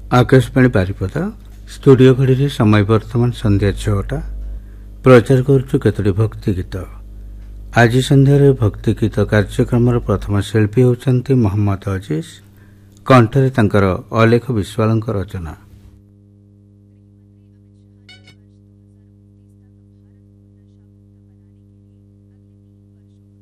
Akashvani Baripada studio ଘଡ଼ିରେ ସମୟ ବର୍ତ୍ତମାନ ସନ୍ଧ୍ୟା 6ଟା। ପ୍ରଚାର କରୁଛୁ କେତୋଟି ଭକ୍ତି ଗୀତ। ଆଜି ସନ୍ଧ୍ୟାରେ ଭକ୍ତି ଗୀତ କାର୍ଯ୍ୟକ୍ରମର ପ୍ରଥମ ଶିଳ୍ପୀ ହେଉଛନ୍ତି ମହମ୍ମଦ ଅଜିଜ। କଣ୍ଠରେ ତାଙ୍କର ଅଲେଖ ବିଶ୍ୱାଳଙ୍କ ରଚନା।